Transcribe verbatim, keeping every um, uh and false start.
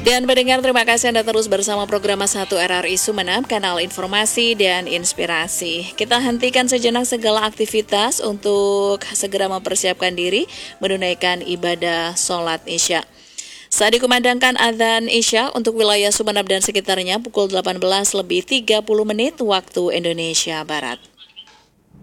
Dan pendengar, terima kasih Anda terus bersama program satu R R I Sumeneb, kanal informasi dan inspirasi. Kita hentikan sejenak segala aktivitas untuk segera mempersiapkan diri menunaikan ibadah sholat Isya. Saat dikumandangkan adzan Isya untuk wilayah Sumeneb dan sekitarnya pukul delapan belas lebih tiga puluh menit waktu Indonesia Barat.